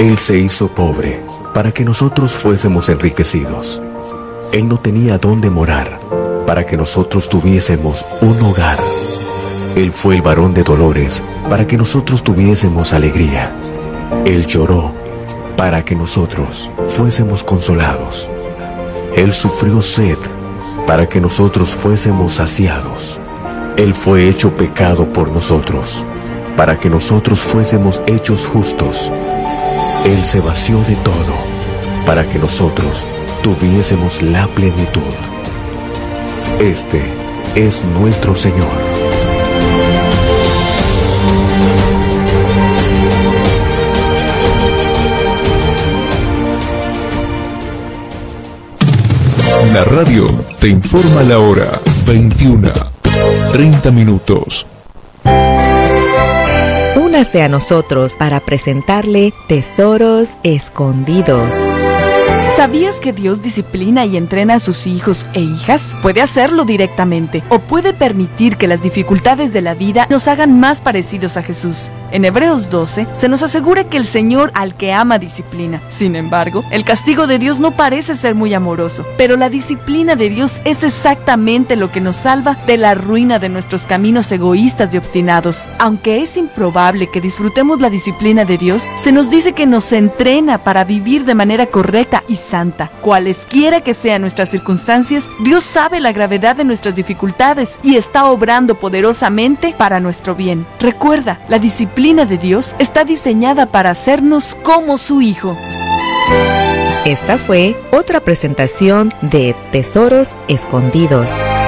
Él se hizo pobre para que nosotros fuésemos enriquecidos. Él no tenía dónde morar para que nosotros tuviésemos un hogar. Él fue el varón de dolores para que nosotros tuviésemos alegría. Él lloró para que nosotros fuésemos consolados. Él sufrió sed para que nosotros fuésemos saciados. Él fue hecho pecado por nosotros, para que nosotros fuésemos hechos justos. Él se vació de todo, para que nosotros tuviésemos la plenitud. Este es nuestro Señor. La radio te informa la hora 21:30. Únase a nosotros para presentarle Tesoros Escondidos. ¿Sabías que Dios disciplina y entrena a sus hijos e hijas? Puede hacerlo directamente o puede permitir que las dificultades de la vida nos hagan más parecidos a Jesús. En Hebreos 12 se nos asegura que el Señor al que ama disciplina. Sin embargo, el castigo de Dios no parece ser muy amoroso, pero la disciplina de Dios es exactamente lo que nos salva de la ruina de nuestros caminos egoístas y obstinados. Aunque es improbable que disfrutemos la disciplina de Dios, se nos dice que nos entrena para vivir de manera correcta y santa. Cualesquiera que sean nuestras circunstancias, Dios sabe la gravedad de nuestras dificultades y está obrando poderosamente para nuestro bien. Recuerda, la disciplina de Dios está diseñada para hacernos como su Hijo. Esta fue otra presentación de Tesoros Escondidos.